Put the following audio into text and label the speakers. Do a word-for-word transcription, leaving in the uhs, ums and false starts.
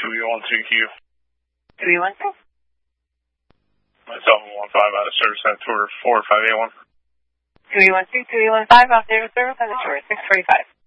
Speaker 1: two E one two Q.
Speaker 2: two E one two?
Speaker 1: Myself one five out of service on tour four five eight one.
Speaker 2: two E one two, two E one five off there with service on the tour six forty-five.